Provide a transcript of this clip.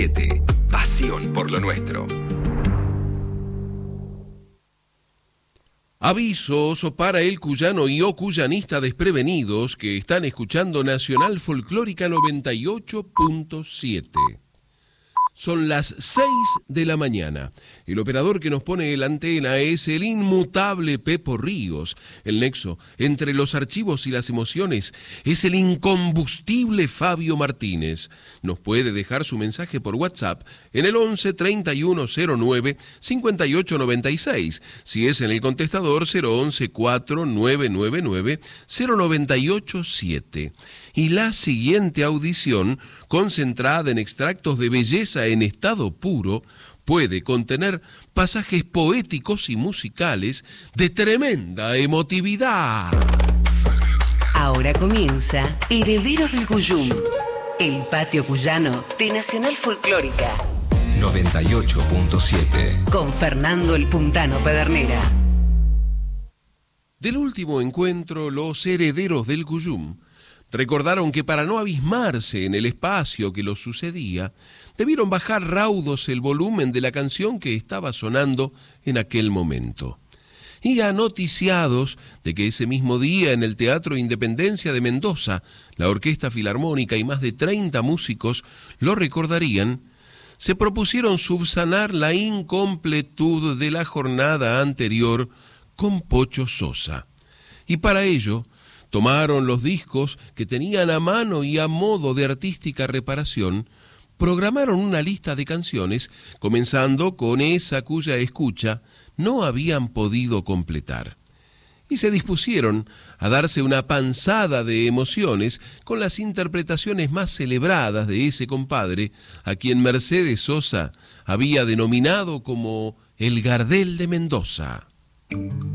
Pasión por lo nuestro. Avisos para el cuyano y o cuyanista desprevenidos que están escuchando Nacional Folclórica 98.7. Son las 6 de la mañana. El operador que nos pone la antena es el inmutable Pepo Ríos. El nexo entre los archivos y las emociones es el incombustible Fabio Martínez. Nos puede dejar su mensaje por WhatsApp en el 11 3109 5896. Si es en el contestador 011 4999 0987. Y la siguiente audición, concentrada en extractos de belleza en estado puro, puede contener pasajes poéticos y musicales de tremenda emotividad. Ahora comienza Herederos del Cuyum, el patio cuyano de Nacional Folclórica 98.7. con Fernando el Puntano Pedernera. Del último encuentro, los herederos del Cuyum recordaron que para no abismarse en el espacio que los sucedía, debieron bajar raudos el volumen de la canción que estaba sonando en aquel momento. Y anoticiados de que ese mismo día en el Teatro Independencia de Mendoza, la Orquesta Filarmónica y más de 30 músicos lo recordarían, se propusieron subsanar la incompletud de la jornada anterior con Pocho Sosa. Y para ello, tomaron los discos que tenían a mano y a modo de artística reparación, programaron una lista de canciones, comenzando con esa cuya escucha no habían podido completar. Y se dispusieron a darse una panzada de emociones con las interpretaciones más celebradas de ese compadre, a quien Mercedes Sosa había denominado como el Gardel de Mendoza.